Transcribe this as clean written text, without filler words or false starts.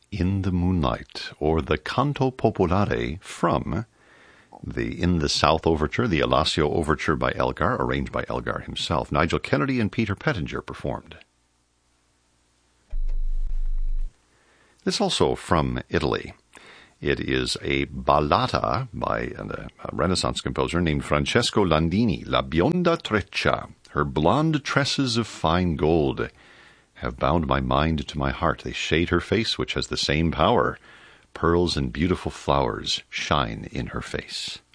In the Moonlight, or the Canto Popolare from the In the South Overture, the Alassio Overture by Elgar, arranged by Elgar himself. Nigel Kennedy and Peter Pettinger performed. This also from Italy. It is a ballata by a Renaissance composer named Francesco Landini, La Bionda Treccia. Her blonde tresses of fine gold have bound my mind to my heart. They shade her face, which has the same power. Pearls and beautiful flowers shine in her face.